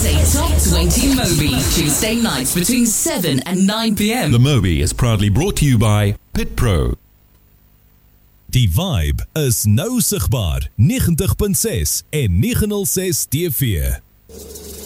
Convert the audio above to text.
SA Top 20 Moby, Tuesday nights between 7 and 9 p.m. The Moby is proudly brought to you by PitPro. Die Vibe is nou sigbaar 90.6 en 906 TV.